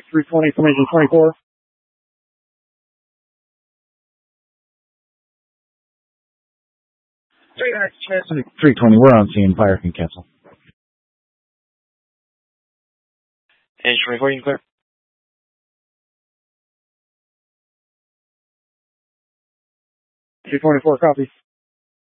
320, formation 24. Treyarch, 320, we're on scene. Fire can cancel. And 24, you can clear. 224, copy.